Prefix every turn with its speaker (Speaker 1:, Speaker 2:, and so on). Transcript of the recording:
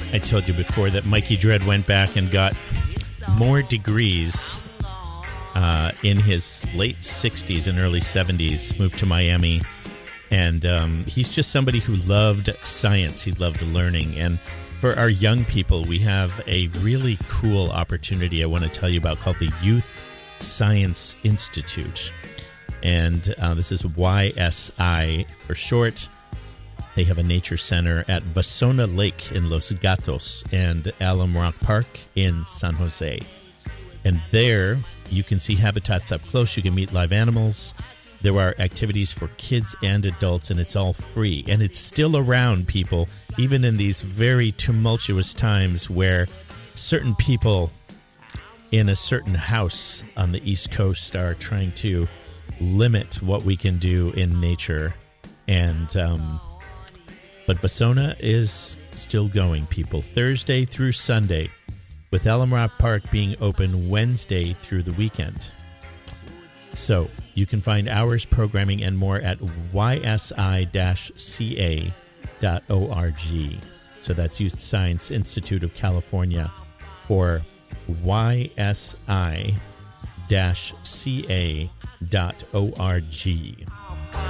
Speaker 1: I told you before that Mikey Dread went back and got more degrees in his late 60s and early 70s, moved to Miami, and he's just somebody who loved science. He loved learning. And for our young people, we have a really cool opportunity I want to tell you about called the Youth Science Institute. And this is YSI for short. They have a nature center at Vasona Lake in Los Gatos and Alum Rock Park in San Jose. And there, you can see habitats up close. You can meet live animals. There are activities for kids and adults, and it's all free. And it's still around, people, even in these very tumultuous times where certain people in a certain house on the East Coast are trying to limit what we can do in nature. And but Vasona is still going, people, Thursday through Sunday, with Alum Rock Park being open Wednesday through the weekend. So you can find hours, programming, and more at ysi-ca.org. So that's Youth Science Institute of California, or ysi-ca.org.